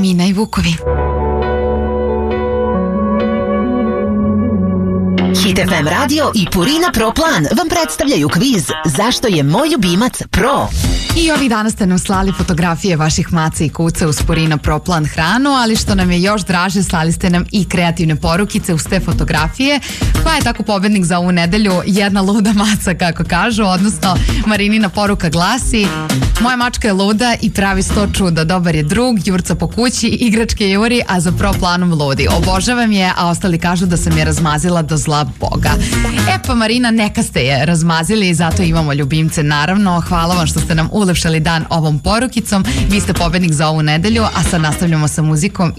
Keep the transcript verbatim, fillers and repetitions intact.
Mina i Vukovi. Hit ef em radio i Purina Pro Plan vam predstavljaju kviz Zašto je moj ljubimac Pro? I ovih dana ste nam slali fotografije vaših maca i kuca uz Purina Pro Plan hranu, ali što nam je još draže, slali ste nam i kreativne porukice uz te fotografije, pa je tako pobednik za ovu nedelju jedna luda maca, kako kažu, odnosno Marinina poruka glasi: moja mačka je luda i pravi sto čuda, dobar je drug, jurca po kući, igračke juri, a za Pro Planom ludi. Obožavam je, a ostali kažu da sam je razmazila do zla Boga. E pa Marina, neka ste je razmazili i zato imamo ljubimce, naravno. Hvala vam što ste nam ulepšali dan ovom porukicom. Vi ste pobednik za ovu nedelju, a sad nastavljamo sa muzikom